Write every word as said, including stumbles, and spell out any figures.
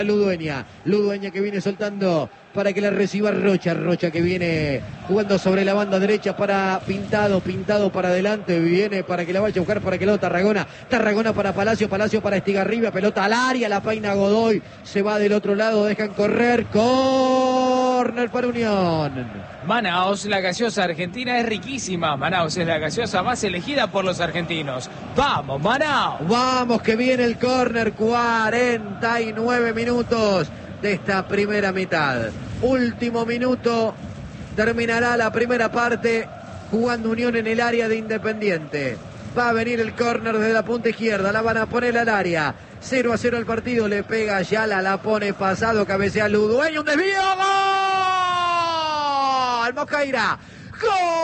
Ludueña, Ludueña que viene soltando para que la reciba Rocha, Rocha que viene jugando sobre la banda derecha para Pintado, Pintado para adelante, viene para que la vaya a buscar para que lo Tarragona, Tarragona para Palacio, Palacio para Estigarribia, pelota al área, la peina Godoy, se va del otro lado, dejan correr, córner para Unión. Manaos, la gaseosa argentina es riquísima. Manaos es la gaseosa más elegida por los argentinos. ¡Vamos, Manaos! Vamos que viene el córner, cuarenta y nueve minutos de esta primera mitad. Último minuto, terminará la primera parte jugando Unión en el área de Independiente. Va a venir el córner desde la punta izquierda, la van a poner al área. cero a cero el partido, le pega Ayala, la pone pasado, cabecea Ludueña, un desvío, ¡gol! Mosqueira, ¡gol!